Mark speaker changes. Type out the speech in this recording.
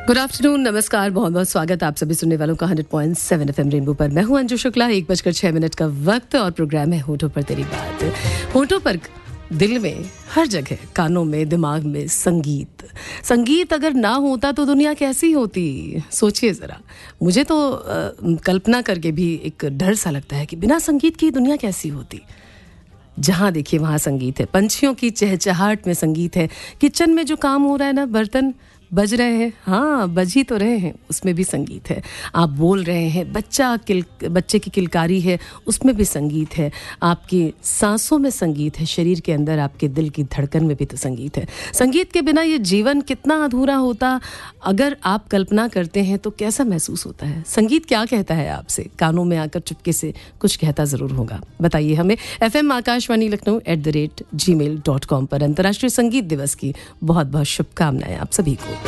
Speaker 1: Good afternoon, नमस्कार, बहुत बहुत स्वागत आप सभी सुनने वालों का 100.7 एफएम रेनबो पर। मैं हूं अंजू शुक्ला। 1:06 का वक्त और प्रोग्राम है होठों पर तेरी बात। होठों पर, दिल में, हर जगह, कानों में, दिमाग में संगीत। संगीत अगर ना होता तो दुनिया कैसी होती? सोचिए ज़रा। मुझे तो कल्पना करके भी एक डर सा लगता है कि बिना संगीत की दुनिया कैसी होती। जहाँ देखिए वहाँ संगीत है, पंछियों की चहचहाहट में संगीत है, किचन में जो काम हो रहा है ना, बर्तन बज रहे हैं, हाँ बज ही तो रहे हैं, उसमें भी संगीत है। आप बोल रहे हैं, बच्चे की किलकारी है, उसमें भी संगीत है। आपकी सांसों में संगीत है, शरीर के अंदर आपके दिल की धड़कन में भी तो संगीत है। संगीत के बिना ये जीवन कितना अधूरा होता, अगर आप कल्पना करते हैं तो कैसा महसूस होता है? संगीत क्या कहता है आपसे? कानों में आकर चुपके से कुछ कहता ज़रूर होगा। बताइए हमें FM आकाशवाणी लखनऊ @gmail.com पर। अंतर्राष्ट्रीय संगीत दिवस की बहुत बहुत शुभकामनाएं आप सभी को।